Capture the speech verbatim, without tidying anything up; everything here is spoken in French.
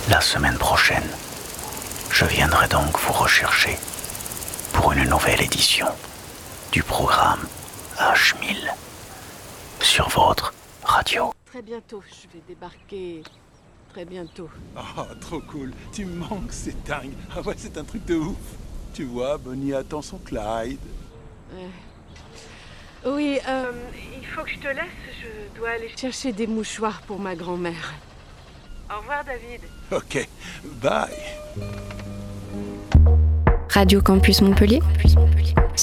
La semaine prochaine, je viendrai donc vous rechercher pour une nouvelle édition du programme H mille sur votre radio. Très bientôt, je vais débarquer. Très bientôt. Oh, trop cool. Tu me manques, c'est dingue. Ah ouais, c'est un truc de ouf. Tu vois, Bonnie attend son Clyde. Ouais. Oui, euh, il faut que je te laisse. Je dois aller chercher des mouchoirs pour ma grand-mère. Au revoir, David. Ok, bye. Radio Campus Montpellier,